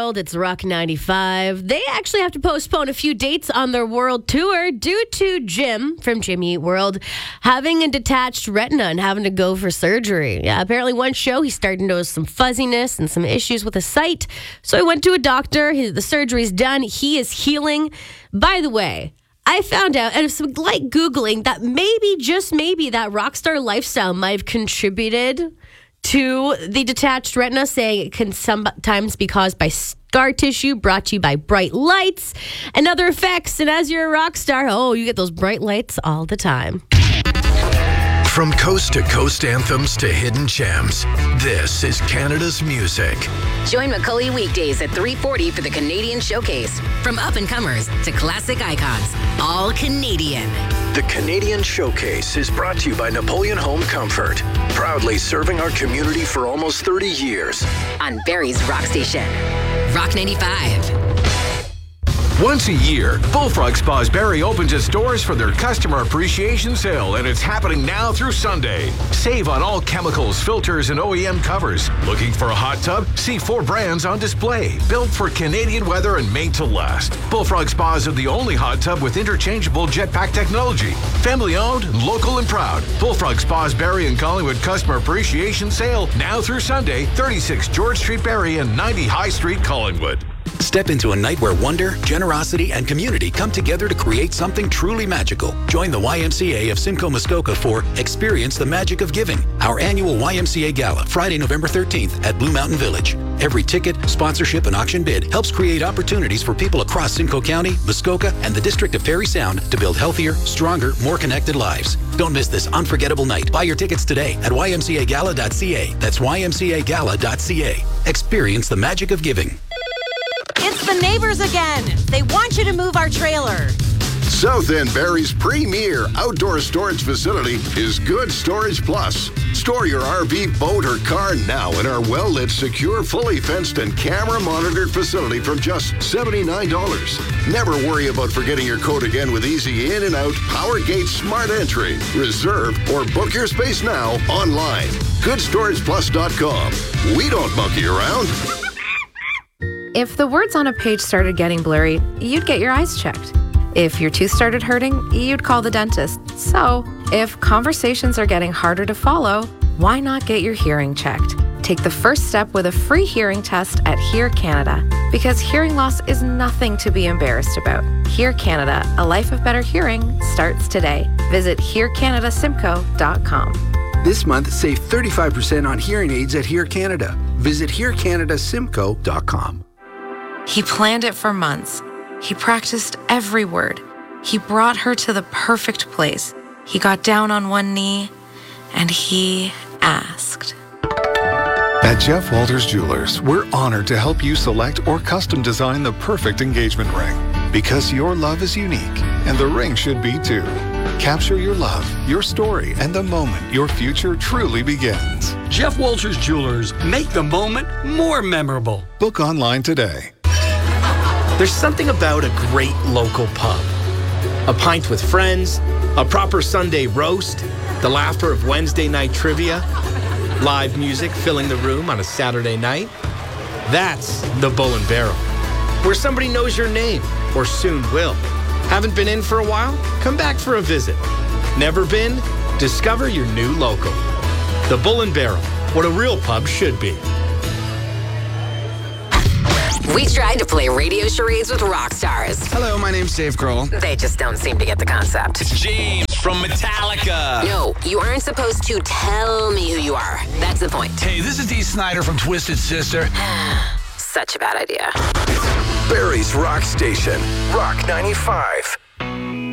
World. It's Rock 95. They actually have to postpone a few dates on their world tour due to Jim from Jimmy Eat World having a detached retina and having to go for surgery. Yeah, apparently one show he started to notice some fuzziness and some issues with his sight. So he went to a doctor. The surgery's done. He is healing. By the way, I found out, and some light Googling, that maybe, just maybe, that rock star lifestyle might have contributed to the detached retina, saying it can sometimes be caused by scar tissue, brought to you by bright lights and other effects. And as you're a rock star, you get those bright lights all the time. From coast to coast anthems to hidden gems, this is Canada's music. Join Macaulay weekdays at 3:40 for the Canadian Showcase. From up-and-comers to classic icons, all Canadian. The Canadian Showcase is brought to you by Napoleon Home Comfort, proudly serving our community for almost 30 years. On Barrie's Rock Station. Rock 95. Once a year, Bullfrog Spas Barrie opens its doors for their customer appreciation sale, and it's happening now through Sunday. Save on all chemicals, filters, and OEM covers. Looking for a hot tub? See 4 brands on display, built for Canadian weather and made to last. Bullfrog Spas are the only hot tub with interchangeable jetpack technology. Family owned, local, and proud. Bullfrog Spas Barrie and Collingwood Customer Appreciation Sale now through Sunday, 36 George Street Barrie and 90 High Street Collingwood. Step into a night where wonder, generosity, and community come together to create something truly magical. Join the YMCA of Simcoe Muskoka for Experience the Magic of Giving, our annual YMCA Gala, Friday, November 13th at Blue Mountain Village. Every ticket, sponsorship, and auction bid helps create opportunities for people across Simcoe County, Muskoka, and the District of Parry Sound to build healthier, stronger, more connected lives. Don't miss this unforgettable night. Buy your tickets today at ymcagala.ca. That's ymcagala.ca. Experience the magic of giving. It's the neighbors again. They want you to move our trailer. South End Barrie's premier outdoor storage facility is Good Storage Plus. Store your RV, boat, or car now in our well-lit, secure, fully fenced, and camera-monitored facility from just $79. Never worry about forgetting your code again with easy in and out PowerGate Smart Entry. Reserve or book your space now online. GoodStoragePlus.com. We don't monkey around. If the words on a page started getting blurry, you'd get your eyes checked. If your tooth started hurting, you'd call the dentist. So, if conversations are getting harder to follow, why not get your hearing checked? Take the first step with a free hearing test at Hear Canada. Because hearing loss is nothing to be embarrassed about. Hear Canada, a life of better hearing, starts today. Visit hearcanadasimco.com. This month, save 35% on hearing aids at Hear Canada. Visit hearcanadasimco.com. He planned it for months. He practiced every word. He brought her to the perfect place. He got down on one knee and he asked. At Jeff Walters Jewelers, we're honored to help you select or custom design the perfect engagement ring. Because your love is unique, and the ring should be too. Capture your love, your story, and the moment your future truly begins. Jeff Walters Jewelers, make the moment more memorable. Book online today. There's something about a great local pub. A pint with friends, a proper Sunday roast, the laughter of Wednesday night trivia, live music filling the room on a Saturday night. That's the Bull and Barrel, where somebody knows your name, or soon will. Haven't been in for a while? Come back for a visit. Never been? Discover your new local. The Bull and Barrel, what a real pub should be. We tried to play radio charades with rock stars. Hello, my name's Dave Grohl. They just don't seem to get the concept. It's James from Metallica. No, you aren't supposed to tell me who you are. That's the point. Hey, this is Dee Snider from Twisted Sister. Such a bad idea. Barrie's Rock Station, Rock 95.